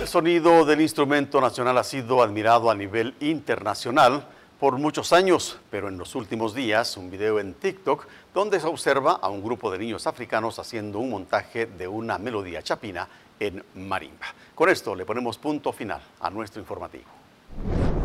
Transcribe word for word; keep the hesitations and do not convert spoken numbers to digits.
El sonido del instrumento nacional ha sido admirado a nivel internacional por muchos años, pero en los últimos días un video en TikTok donde se observa a un grupo de niños africanos haciendo un montaje de una melodía chapina en marimba. Con esto le ponemos punto final a nuestro informativo.